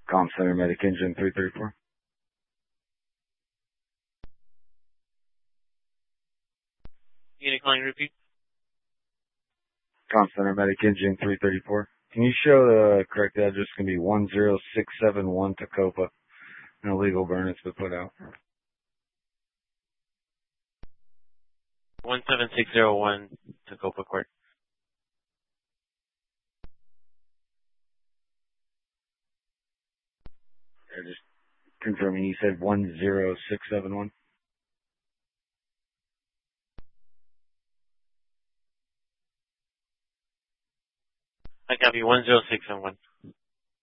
Comm Center Medic Engine 334. Unit calling, repeat. Comm Center Medic Engine 334. Can you show the correct address? It's going to be 10671 Tacopa. An illegal burn has been put out. 17601 Tacopa Court. Just confirming, you said 10671? I copy 10671.